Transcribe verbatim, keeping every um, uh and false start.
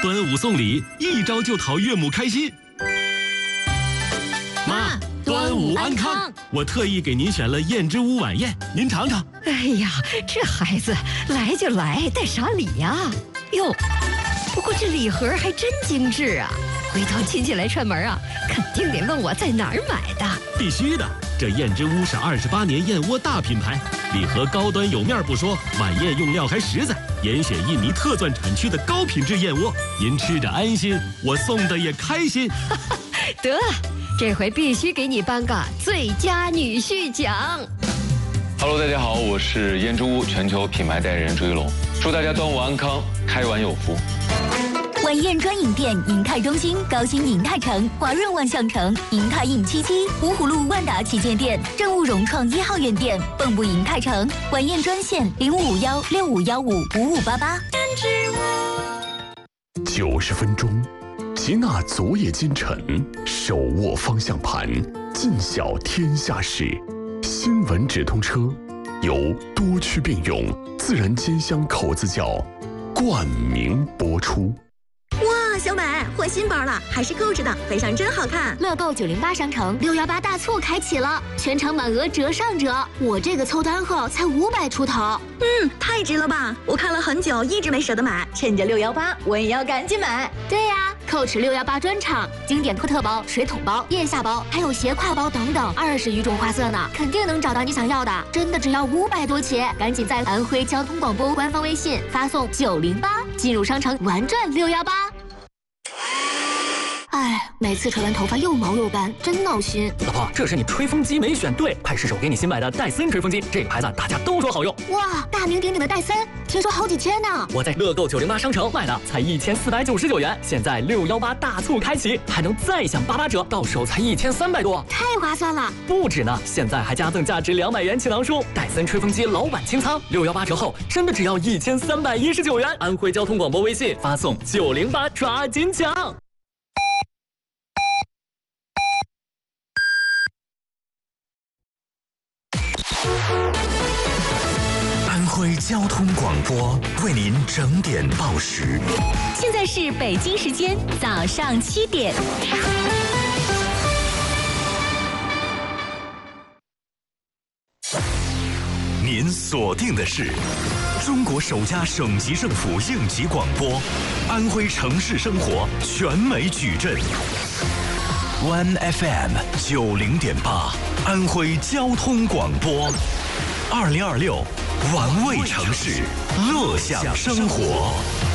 端午送礼，一招就讨岳母开心。妈，端午安康！我特意给您选了燕之屋晚宴，您尝尝。 哎呀，这孩子来就来，带啥礼呀？哟，不过这礼盒还真精致啊！回头亲戚来串门啊，肯定得问我在哪儿买的。 必须的，这燕之屋是二十八年燕窝大品牌，礼盒高端有面不说，晚宴用料还实在，严选印尼特钻产区的高品质燕窝，您吃着安心，我送的也开心。 得，这回必须给你颁个最佳女婿奖。 Hello， 大家好，我是燕之屋全球品牌代言人朱一龙，祝大家端午安康，开碗有福。 晚宴专营店：银泰中心、高新银泰城、华润万象城、银泰印七七、芜湖路万达旗舰店、正务融创一号院店、蚌埠银泰城。晚宴专线：零五五幺六五幺五五五八八。 九十分钟，吉纳昨夜今晨，手握方向盘，尽晓天下事。新闻直通车由多区并用自然煎香口子窖冠名播出。 哇，小美换新包了，还是购置的，配上真好看。 乐购九零八商城六幺八大促开启了，全场满额折上折。我这个凑单后才五百出头， 嗯，太值了吧！我看了很久，一直没舍得买，趁着六幺八，我也要赶紧买。 对呀、啊，购持六幺八专场，经典托特包、水桶包、腋下包，还有斜挎包等等，二十余种花色呢，肯定能找到你想要的。真的只要五百多起，赶紧在安徽交通广播官方微信发送九零八，进入商城玩转六幺八。哎，每次吹完头发又毛又干，真闹心。 老婆，这是你吹风机没选对，快试手给你新买的戴森吹风机，这个牌子大家都说好用。 哇，大名鼎鼎的戴森，听说好几千呢。 我在乐购九零八商城买的，才一千四百九十九元，现在六幺八大促开启，还能再享八八折，到手才一千三百多， 太划算了。 不止呢，现在还加赠价值两百元启囊书，戴森吹风机老板清仓，六幺八折后真的只要一千三百一十九元。安徽交通广播微信发送九零八，抓紧抢。 安徽交通广播为您整点报时。 现在是北京时间早上七点。 您锁定的是中国首家省级政府应急广播，安徽城市生活全美矩阵。One F M 九零点八，安徽交通广播，二零二六，玩味城市，乐享生活。